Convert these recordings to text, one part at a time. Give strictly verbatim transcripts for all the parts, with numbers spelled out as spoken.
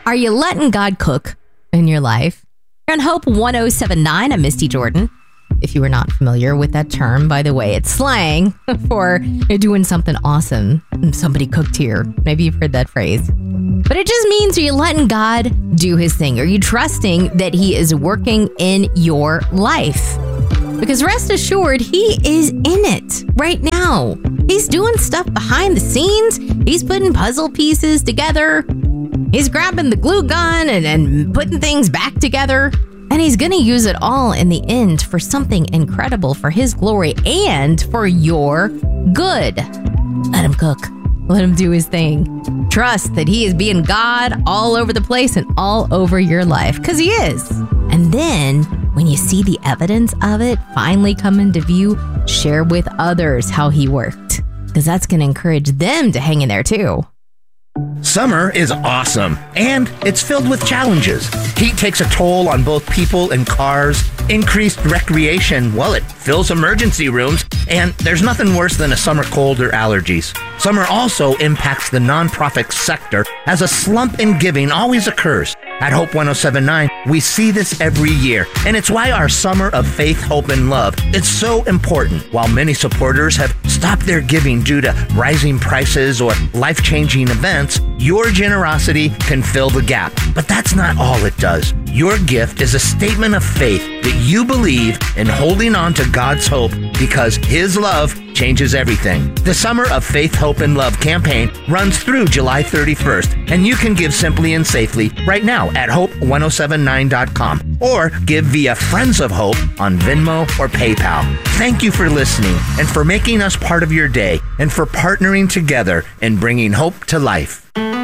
Are you letting God cook in your life? You're on Hope one oh seven point nine. I'm Misty Jordan. If you are not familiar with that term, by the way, it's slang for you're doing something awesome and somebody cooked here. Maybe you've heard that phrase. But it just means, are you letting God do his thing? Are you trusting that he is working in your life? Because rest assured, he is in it right now. He's doing stuff behind the scenes. He's putting puzzle pieces together. He's grabbing the glue gun and, and putting things back together. And he's going to use it all in the end for something incredible for his glory and for your good. Let him cook. Let him do his thing. Trust that he is being God all over the place and all over your life, because he is. And then when you see the evidence of it finally come into view, share with others how he worked, because that's going to encourage them to hang in there too. Summer is awesome, and it's filled with challenges. Heat takes a toll on both people and cars. Increased recreation, well, it fills emergency rooms, and there's nothing worse than a summer cold or allergies. Summer also impacts the nonprofit sector, as a slump in giving always occurs. At Hope one oh seven point nine, we see this every year, and it's why our Summer of Faith, Hope, and Love is so important. While many supporters have stopped their giving due to rising prices or life-changing events, your generosity can fill the gap. But that's not all it does. Your gift is a statement of faith that you believe in holding on to God's hope, because his love changes everything. The Summer of Faith, Hope, and Love campaign runs through July thirty-first, and you can give simply and safely right now at hope one oh seven nine dot com or give via Friends of Hope on Venmo or PayPal. Thank you for listening and for making us part of your day and for partnering together in bringing hope to life.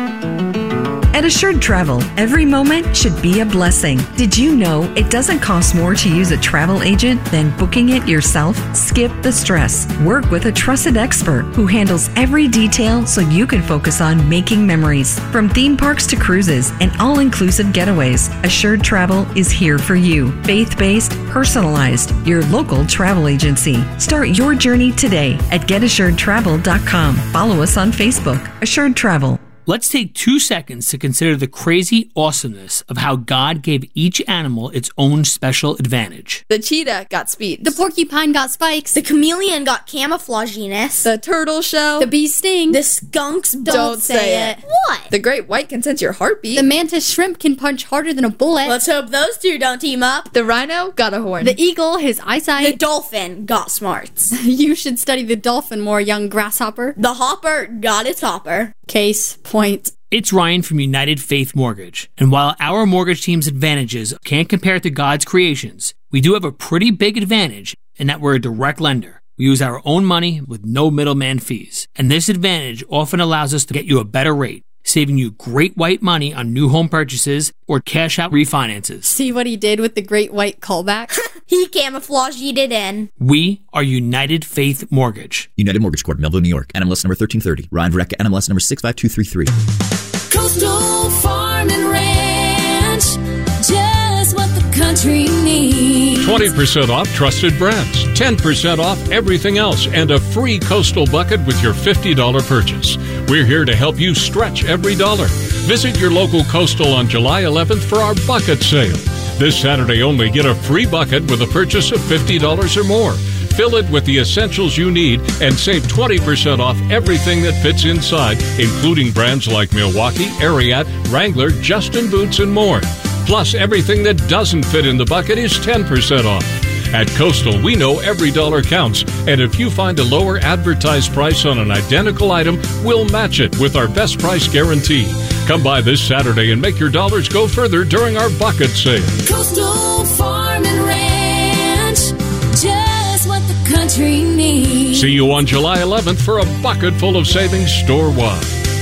At Assured Travel, every moment should be a blessing. Did you know it doesn't cost more to use a travel agent than booking it yourself? Skip the stress. Work with a trusted expert who handles every detail so you can focus on making memories. From theme parks to cruises and all-inclusive getaways, Assured Travel is here for you. Faith-based, personalized, your local travel agency. Start your journey today at get assured travel dot com. Follow us on Facebook. Assured Travel. Let's take two seconds to consider the crazy awesomeness of how God gave each animal its own special advantage. The cheetah got speed. The porcupine got spikes. The chameleon got camouflaginess. The turtle shell. The bee sting. The skunks don't, Don't say, say it. it. What? The great white can sense your heartbeat. The mantis shrimp can punch harder than a bullet. Let's hope those two don't team up. The rhino got a horn. The eagle, his eyesight. The dolphin got smarts. You should study the dolphin more, young grasshopper. The hopper got its hopper. Case point. It's Ryan from United Faith Mortgage, and while our mortgage team's advantages can't compare to God's creations, we do have a pretty big advantage in that we're a direct lender. We use our own money with no middleman fees, and this advantage often allows us to get you a better rate, saving you great white money on new home purchases or cash out refinances. See what he did with the great white callback? He camouflaged it in. We are United Faith Mortgage. United Mortgage Corp, Melville, New York. N M L S number thirteen thirty. Ryan Verrecka, N M L S number six five two three three. Coastal Farm and Ranch, just what the country needs. twenty percent off trusted brands, ten percent off everything else, and a free Coastal bucket with your fifty dollars purchase. We're here to help you stretch every dollar. Visit your local Coastal on July eleventh for our bucket sale. This Saturday only, get a free bucket with a purchase of fifty dollars or more. Fill it with the essentials you need and save twenty percent off everything that fits inside, including brands like Milwaukee, Ariat, Wrangler, Justin Boots, and more. Plus, everything that doesn't fit in the bucket is ten percent off. At Coastal, we know every dollar counts, and if you find a lower advertised price on an identical item, we'll match it with our best price guarantee. Come by this Saturday and make your dollars go further during our bucket sale. Coastal Farm and Ranch, just what the country needs. See you on July eleventh for a bucket full of savings store-wide.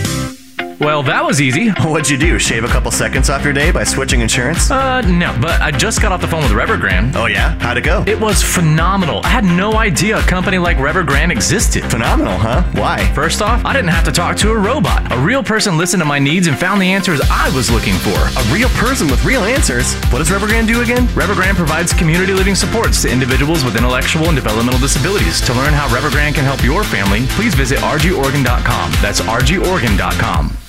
Well, that was easy. What'd you do? Shave a couple seconds off your day by switching insurance? Uh, no, but I just got off the phone with Revergrand. Oh, yeah? How'd it go? It was phenomenal. I had no idea a company like Revergrand existed. Phenomenal, huh? Why? First off, I didn't have to talk to a robot. A real person listened to my needs and found the answers I was looking for. A real person with real answers? What does Revergrand do again? Revergrand provides community living supports to individuals with intellectual and developmental disabilities. To learn how Revergrand can help your family, please visit r g organ dot com. That's r g organ dot com.